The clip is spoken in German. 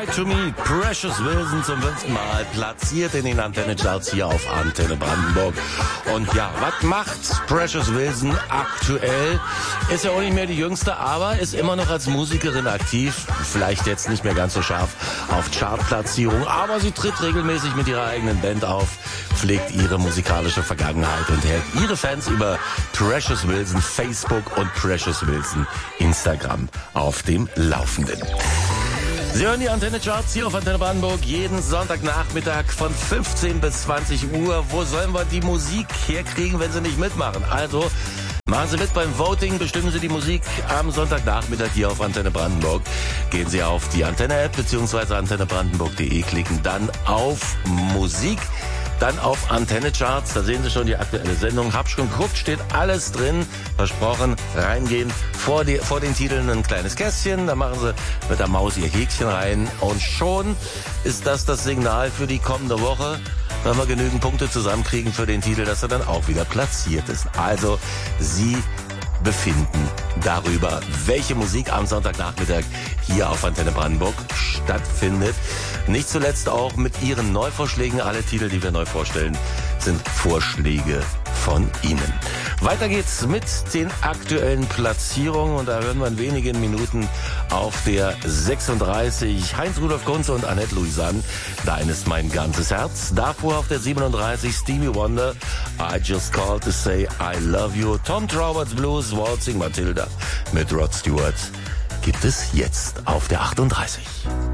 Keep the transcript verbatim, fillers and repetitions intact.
Lie to Me, Precious Wilson zum fünften Mal, platziert in den Antenne-Charts hier auf Antenne Brandenburg. Und ja, was macht Precious Wilson aktuell? Ist ja auch nicht mehr die Jüngste, aber ist immer noch als Musikerin aktiv. Vielleicht jetzt nicht mehr ganz so scharf auf Chartplatzierung, aber sie tritt regelmäßig mit ihrer eigenen Band auf, pflegt ihre musikalische Vergangenheit und hält ihre Fans über Precious Wilson Facebook und Precious Wilson Instagram auf dem Laufenden. Sie hören die Antenne-Charts hier auf Antenne Brandenburg jeden Sonntagnachmittag von fünfzehn bis zwanzig Uhr. Wo sollen wir die Musik herkriegen, wenn Sie nicht mitmachen? Also machen Sie mit beim Voting, bestimmen Sie die Musik am Sonntagnachmittag hier auf Antenne Brandenburg. Gehen Sie auf die Antenne-App bzw. antenne brandenburg punkt de, klicken dann auf Musik. Dann auf Antenne-Charts, da sehen Sie schon die aktuelle Sendung. Hab schon geguckt, steht alles drin. Versprochen, reingehen. Vor, die, vor den Titeln ein kleines Kästchen, da machen Sie mit der Maus Ihr Häkchen rein. Und schon ist das das Signal für die kommende Woche, wenn wir genügend Punkte zusammenkriegen für den Titel, dass er dann auch wieder platziert ist. Also, Sie befinden darüber, welche Musik am Sonntagnachmittag hier auf Antenne Brandenburg stattfindet. Nicht zuletzt auch mit Ihren Neuvorschlägen. Alle Titel, die wir neu vorstellen, sind Vorschläge von Ihnen. Weiter geht's mit den aktuellen Platzierungen und da hören wir in wenigen Minuten auf der sechsunddreißig Heinz-Rudolf Kunze und Annette Louisanne. Dein ist mein ganzes Herz. Davor auf der siebenunddreißig Stevie Wonder, I Just Called to Say I Love You. Tom Trauberts Blues, Waltzing Matilda mit Rod Stewart gibt es jetzt auf der achtunddreißig.